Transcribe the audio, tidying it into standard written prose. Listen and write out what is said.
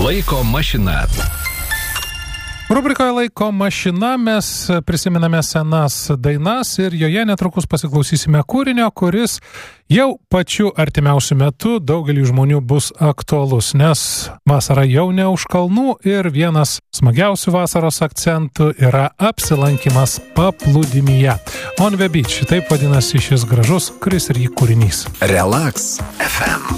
Laiko mašina. Rubrikoje Laiko mašina mes prisiminame senas dainas ir joje netrukus pasiklausysime kūrinio, kuris jau pačiu artimiausiu metu daugelį žmonių bus aktualus, nes vasara jau ne už kalnų ir vienas smagiausių vasaros akcentų yra apsilankimas paplūdimyje. On the beach, taip vadinasi šis gražus Chris Rea kūrinys. Relax FM.